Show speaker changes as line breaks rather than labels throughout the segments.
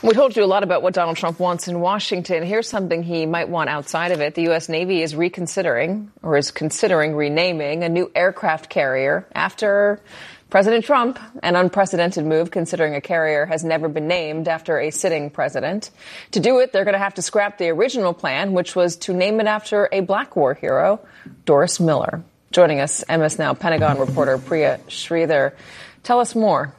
We told you a lot about what Donald Trump wants in Washington. Here's something he might want outside of it. The U.S. Navy is considering renaming a new aircraft carrier after President Trump, an unprecedented move considering a carrier has never been named after a sitting president. To do it, they're going to have to scrap the original plan, which was to name it after a black war hero, Doris Miller. Joining us, MS Now Pentagon reporter Priya Sridhar. Tell us more.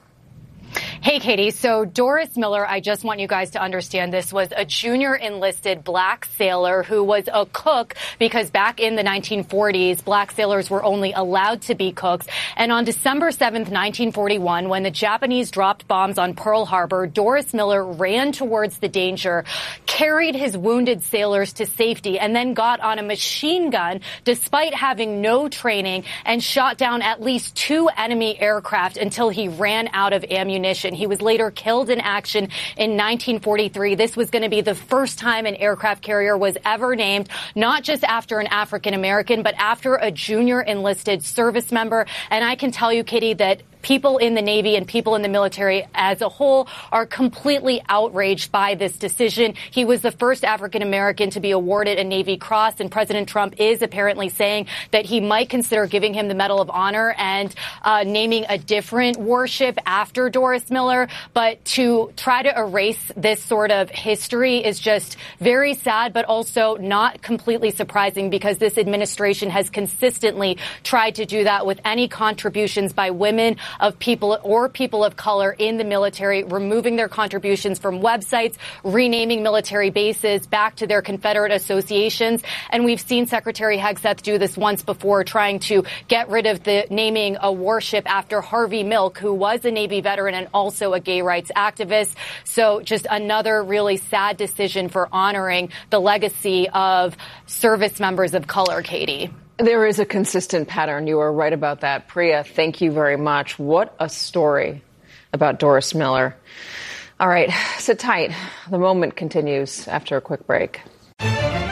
Hey, Katie. So Doris Miller, I just want you guys to understand this, was a junior enlisted black sailor who was a cook because back in the 1940s, black sailors were only allowed to be cooks. And on December 7th, 1941, when the Japanese dropped bombs on Pearl Harbor, Doris Miller ran towards the danger, carried his wounded sailors to safety, and then got on a machine gun despite having no training and shot down at least 2 enemy aircraft until he ran out of ammunition. He was later killed in action in 1943. This was going to be the first time an aircraft carrier was ever named, not just after an African American, but after a junior enlisted service member. And I can tell you, Katie, that people in the Navy and people in the military as a whole are completely outraged by this decision. He was the first African American to be awarded a Navy Cross, and President Trump is apparently saying that he might consider giving him the Medal of Honor and naming a different warship after Doris Miller. But to try to erase this sort of history is just very sad, but also not completely surprising because this administration has consistently tried to do that with any contributions by women of people or people of color in the military, removing their contributions from websites, renaming military bases back to their Confederate associations. And we've seen Secretary Hegseth do this once before, trying to get rid of the naming a warship after Harvey Milk, who was a Navy veteran and also a gay rights activist. So just another really sad decision for honoring the legacy of service members of color, Katie.
There is a consistent pattern. You are right about that. Priya, thank you very much. What a story about Doris Miller. All right, sit tight. The moment continues after a quick break.